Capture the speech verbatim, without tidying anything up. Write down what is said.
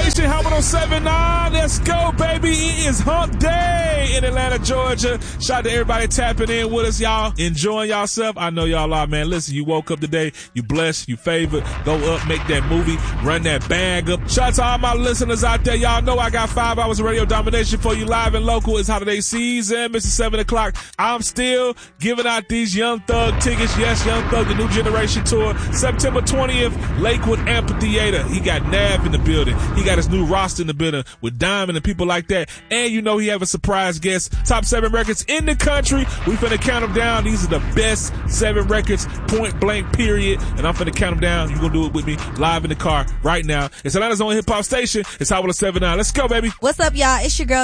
Station, Hot one oh seven point nine. Let's go, baby. It is hump day in Atlanta, Georgia. Shout out to everybody tapping in with us, y'all. Enjoying yourself. I know y'all are, man. Listen, you woke up today. You blessed. You favored. Go up, make that movie, run that bag up. Shout out to all my listeners out there. Y'all know I got five hours of radio domination for you live and local. It's holiday season. Mister seven o'clock. I'm still giving out these Young Thug tickets. Yes, Young Thug, the New Generation Tour. September twentieth, Lakewood Amphitheater. He got Nav in the building. He got his new roster in the building with Diamond and people like that. And you know he have a surprise guest. Top seven records in the country. We finna count them down. These are the best seven records, point blank, period. And I'm finna count them down. You gonna do it with me live in the car right now. It's Atlanta's only hip hop station. It's Hot one oh seven point nine. Let's go, baby. What's up, y'all? It's your girl